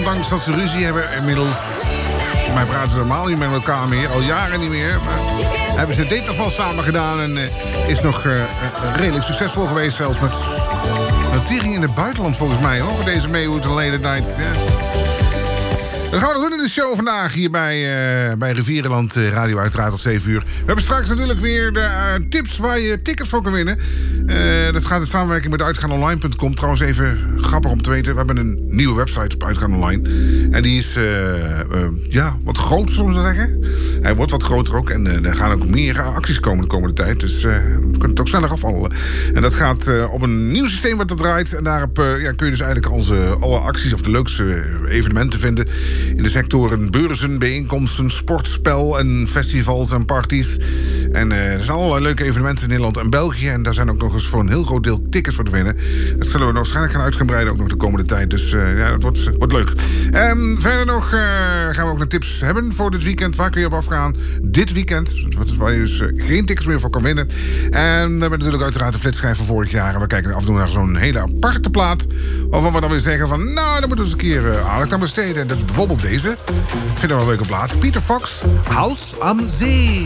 ondanks dat ze ruzie hebben inmiddels. Voor mij praten ze normaal niet met elkaar meer, al jaren niet meer. Maar hebben ze dit nog wel samen gedaan en is nog redelijk succesvol geweest. Zelfs met notering in het buitenland volgens mij, hoor. Voor deze Maywood Late Nights. Ja. Dat gaan we nog doen in de show vandaag hier bij Rivierenland Radio, uiteraard tot 7 uur. We hebben straks natuurlijk weer de tips waar je tickets voor kan winnen. Dat gaat in samenwerking met uitgaanonline.com. Trouwens even grappig om te weten, we hebben een nieuwe website op Uitgaan Online. En die is wat groter, zullen we zeggen. Hij wordt wat groter ook en er gaan ook meer acties komen de komende tijd. Dus we kunnen het ook sneller afvallen. En dat gaat op een nieuw systeem wat er draait. En daarop kun je dus eigenlijk alle acties of de leukste evenementen vinden in de sectoren beurzen, bijeenkomsten, sportspel en festivals en parties. En er zijn allerlei leuke evenementen in Nederland en België. En daar zijn ook nog eens voor een heel groot deel tickets voor te winnen. Dat zullen we waarschijnlijk gaan uitgebreiden ook nog de komende tijd. Dus dat wordt leuk. Verder nog gaan we ook nog tips hebben voor dit weekend. Waar kun je op afgaan? Dit weekend. Waar je dus geen tickets meer voor kan winnen. En we hebben natuurlijk uiteraard de flitsschijf van vorig jaar. En we kijken af en toe naar zo'n hele aparte plaat. Waarvan we dan weer zeggen van, nou, daar moeten we eens een keer aandacht aan besteden. En dat is bijvoorbeeld deze. Ik vind dat wel een leuke plaat. Peter Fox, House am Zee.